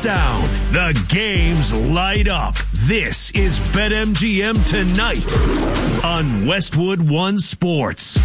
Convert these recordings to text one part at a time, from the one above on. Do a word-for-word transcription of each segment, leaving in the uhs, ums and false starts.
down. The games light up. This is BetMGM Tonight on Westwood One Sports.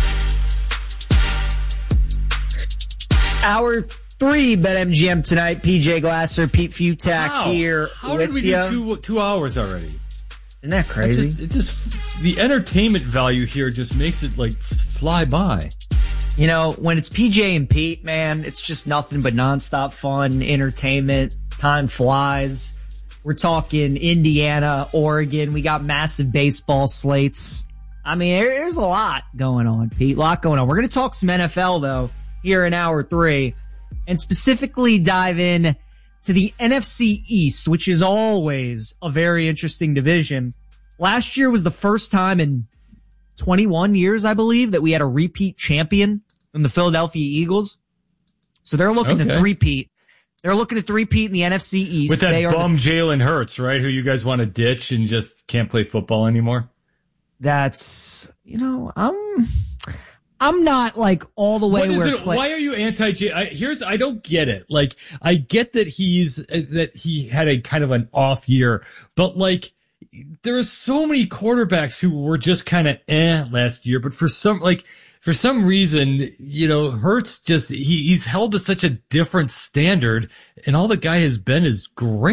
Hour three, BetMGM Tonight. P J Glasser, Pete Futak How? here. How with did we ya. do two, two hours already? Isn't that crazy? It just, it just the entertainment value here just makes it like fly by. You know, when it's P J and Pete, man, it's just nothing but nonstop fun, entertainment. Time flies. We're talking Indiana, Oregon. We got massive baseball slates. I mean, there's a lot going on, Pete. A lot going on. We're going to talk some N F L, though, here in hour three, and specifically dive in to the N F C East, which is always a very interesting division. Last year was the first time in twenty-one years, I believe, that we had a repeat champion from the Philadelphia Eagles. So they're looking Okay. to three-peat. They're looking to three-peat in the N F C East. With that They are bum the, Jalen Hurts, right? Who you guys want to ditch and just can't play football anymore? That's, you know, I'm, I'm not like all the way What is where it? Clay- Why are you anti J? I, here's, I don't get it. Like, I get that he's, uh, that he had a kind of an off year, but like, there are so many quarterbacks who were just kind of eh last year, but for some, like, for some reason, you know, Hurts just, he, he's held to such a different standard, and all the guy has been is great.